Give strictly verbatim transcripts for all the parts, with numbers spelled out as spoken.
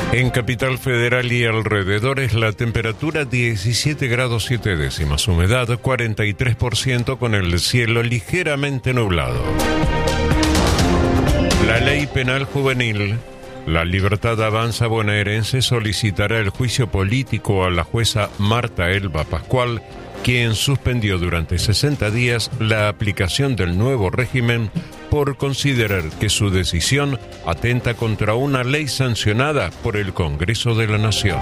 En Capital Federal y alrededores la temperatura diecisiete grados siete décimas, humedad cuarenta y tres por ciento con el cielo ligeramente nublado. La ley penal juvenil, La Libertad Avanza bonaerense solicitará el juicio político a la jueza Marta Elba Pascual, quien suspendió durante sesenta días la aplicación del nuevo régimen por considerar que su decisión atenta contra una ley sancionada por el Congreso de la Nación.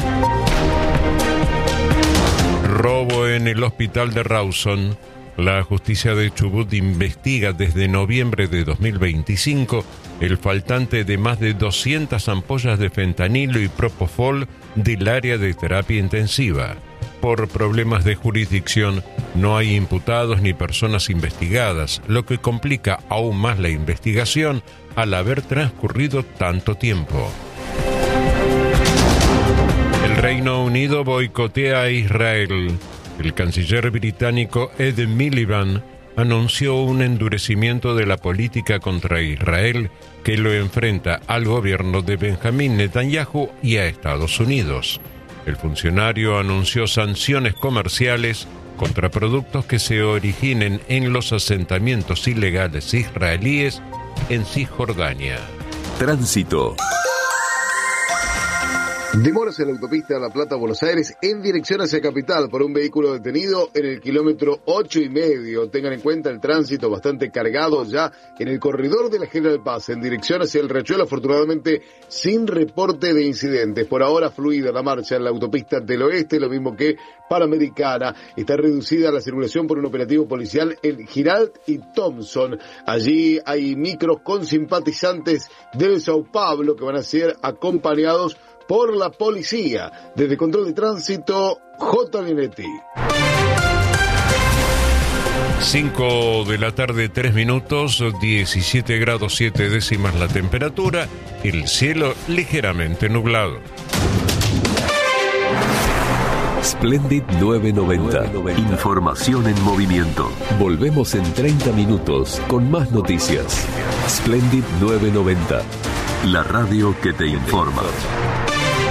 Robo en el hospital de Rawson. La justicia de Chubut investiga desde noviembre de dos mil veinticinco el faltante de más de doscientas ampollas de fentanilo y propofol del área de terapia intensiva. Por problemas de jurisdicción, no hay imputados ni personas investigadas, lo que complica aún más la investigación al haber transcurrido tanto tiempo. El Reino Unido boicotea a Israel. El canciller británico Ed Miliband anunció un endurecimiento de la política contra Israel que lo enfrenta al gobierno de Benjamín Netanyahu y a Estados Unidos. El funcionario anunció sanciones comerciales contra productos que se originen en los asentamientos ilegales israelíes en Cisjordania. Tránsito. Demoras en la autopista de La Plata-Buenos Aires en dirección hacia Capital por un vehículo detenido en el kilómetro ocho y medio. Tengan en cuenta el tránsito bastante cargado ya en el corredor de la General Paz en dirección hacia el Riachuelo, afortunadamente sin reporte de incidentes. Por ahora fluida la marcha en la autopista del Oeste, lo mismo que Panamericana. Está reducida la circulación por un operativo policial en Giralt y Thompson. Allí hay micros con simpatizantes del Sao Paulo que van a ser acompañados por la policía. Desde Control de Tránsito, J. Linetti. cinco de la tarde, tres minutos, diecisiete grados siete décimas la temperatura, el cielo ligeramente nublado. Splendid novecientos noventa. Información en movimiento. Volvemos en treinta minutos con más noticias. Splendid novecientos noventa. La radio que te informa.